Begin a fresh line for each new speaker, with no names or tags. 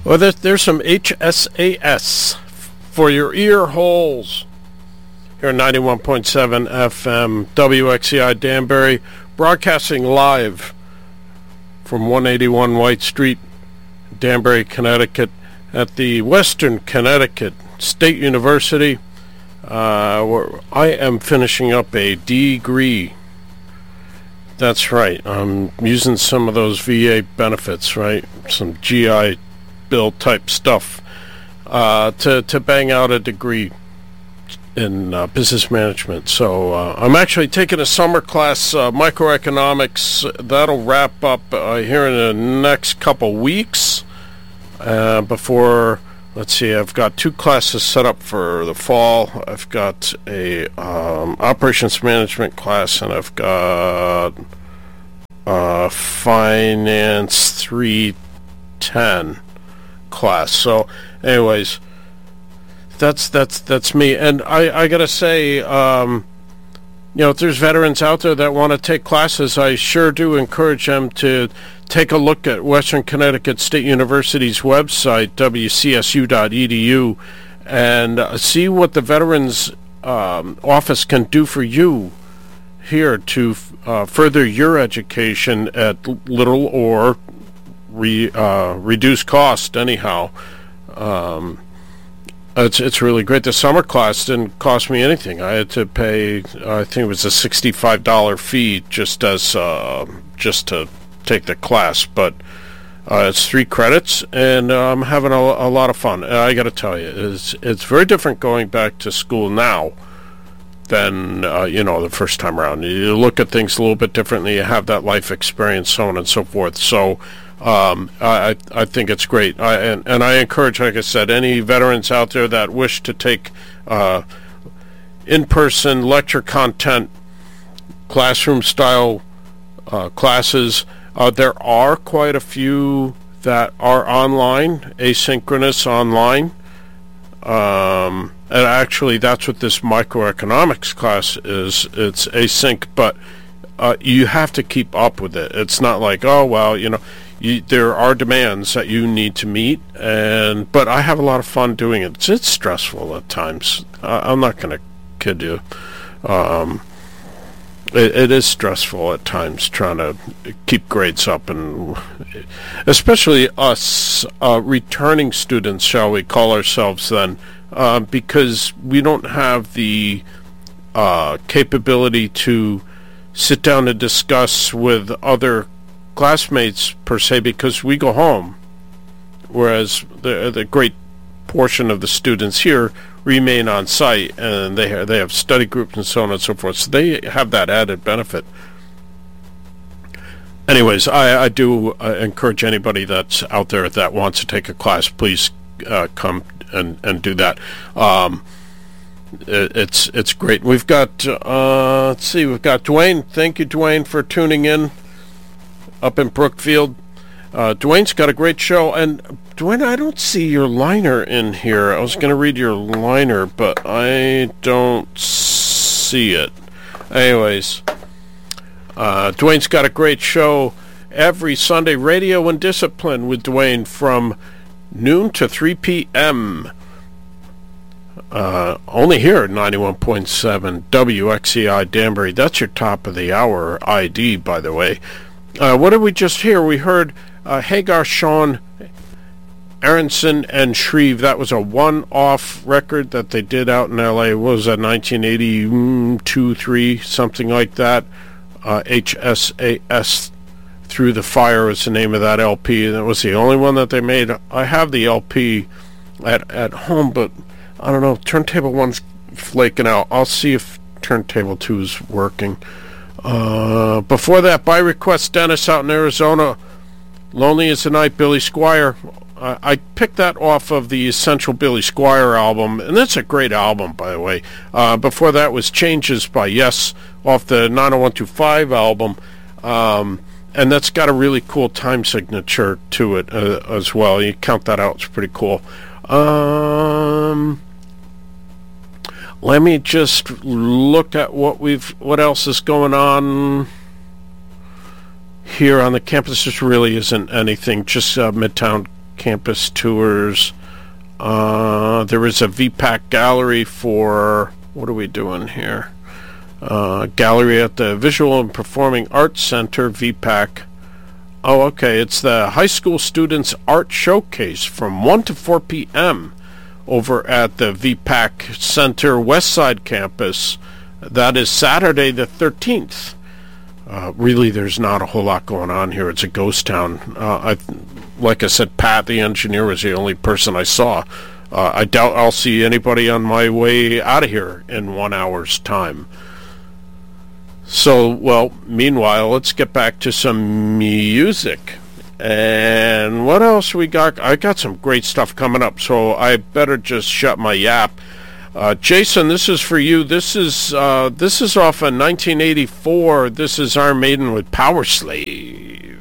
Well, there's some HSAS for your ear holes. Here at 91.7 FM, WXCI Danbury, broadcasting live from 181 White Street, Danbury, Connecticut, at the Western Connecticut State University, where I am finishing up a degree. That's right. I'm using some of those VA benefits, right? Some GI Bill type stuff to bang out a degree in business management. So I'm actually taking a summer class, microeconomics. That'll wrap up here in the next couple weeks. Before, let's see, I've got 2 classes set up for the fall. I've got a operations management class, and I've got finance 310 class. So anyways, that's me. And I gotta say, if there's veterans out there that want to take classes, I sure do encourage them to take a look at Western Connecticut State University's website, wcsu.edu, and see what the Veterans Office can do for you here to further your education at little or reduced cost anyhow. It's really great. The summer class didn't cost me anything. I had to pay, I think it was a $65 fee just to take the class, but it's 3 credits, and I'm having a lot of fun. I got to tell you, it's very different going back to school now than the first time around. You look at things a little bit differently. You have that life experience, so on and so forth. So I think it's great. And I encourage, like I said, any veterans out there that wish to take in-person lecture content, classroom-style classes. There are quite a few that are online, asynchronous online. And actually, that's what this microeconomics class is. It's async, but you have to keep up with it. It's not like, there are demands that you need to meet, but I have a lot of fun doing it. It's stressful at times. I'm not going to kid you. It is stressful at times trying to keep grades up, and especially us returning students, shall we call ourselves then, because we don't have the capability to sit down and discuss with other classmates per se, because we go home, whereas the great portion of the students here remain on site, and they have study groups and so on and so forth, so they have that added benefit. Anyways, I do encourage anybody that's out there that wants to take a class, please come and do that. It's great. We've got let's see, we've got Dwayne. Thank you, Dwayne, for tuning in up in Brookfield. Dwayne's got a great show, and Dwayne, I don't see your liner in here. I was going to read your liner, but I don't see it. Anyways, Dwayne's got a great show every Sunday, Radio and Discipline with Dwayne from noon to 3 p.m. Only here at 91.7 WXCI Danbury. That's your top of the hour ID, by the way. What did we just hear? We heard Hagar, Sean, Aronson, and Shreve. That was a one-off record that they did out in L.A. What was that, 1982, 3, something like that. HSAS, Through the Fire was the name of that LP, and it was the only one that they made. I have the LP at home, but I don't know, turntable 1's flaking out. I'll see if turntable 2 is working. Before that, by request, Dennis out in Arizona, Lonely as the Night, Billy Squier. I picked that off of the Essential Billy Squier album, and that's a great album, by the way. Before that was Changes by Yes off the 90125 album, and that's got a really cool time signature to it as well. You count that out, it's pretty cool. Let me just look at what else is going on here on the campus. There really isn't anything, just Midtown campus tours. There is a VPAC gallery for, what are we doing here? Gallery at the Visual and Performing Arts Center, VPAC. Oh, okay, it's the High School Students Art Showcase from 1 to 4 p.m. over at the VPAC Center Westside Campus. That is Saturday the 13th. Really, there's not a whole lot going on here. It's a ghost town. Like I said, Pat, the engineer, was the only person I saw. I doubt I'll see anybody on my way out of here in 1 hour's time. So, well, meanwhile, let's get back to some music. And what else we got? I got some great stuff coming up, so I better just shut my yap. Jason, this is for you. This is off of 1984. This is Iron Maiden with Power Slave.